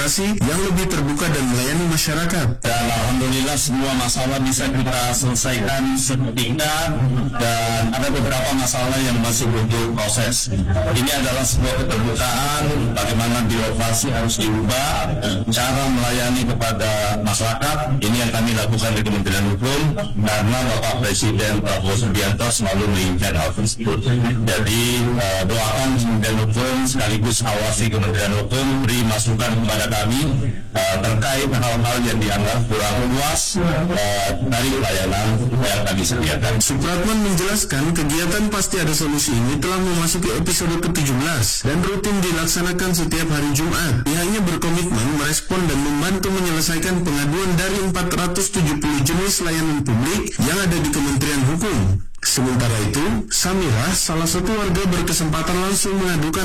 birokrasi yang lebih terbuka dan melayani masyarakat. Dan alhamdulillah semua masalah bisa kita selesaikan seketika, dan ada beberapa masalah yang masih butuh proses. Ini adalah sebuah keterbukaan bagaimana birokrasi harus diubah, cara melayani kepada masyarakat. Ini yang kami lakukan di Kementerian Hukum, karena Bapak Presiden Prabowo Subianto selalu menginginkan hal tersebut. Jadi doakan Kementerian Hukum sekaligus awasi Kementerian Hukum, beri masukan kepada kami terkait hal-hal yang dianggap kurang luas dari pelayanan yang kami sediakan. Supratman menjelaskan kegiatan Pasti Ada Solusi ini telah memasuki episode ke-17 dan rutin dilaksanakan setiap hari Jumat. Pihaknya berkomitmen merespon dan membantu menyelesaikan pengaduan dari 470 jenis layanan publik yang ada di Kementerian Hukum. Sementara itu, Samirah, salah satu warga berkesempatan langsung mengadukan